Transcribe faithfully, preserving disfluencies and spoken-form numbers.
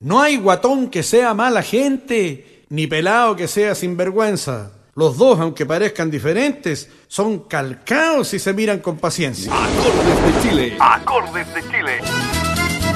No hay guatón que sea mala gente, ni pelado que sea sinvergüenza. Los dos, aunque parezcan diferentes, son calcados y se miran con paciencia. Acordes de Chile. Acordes de Chile.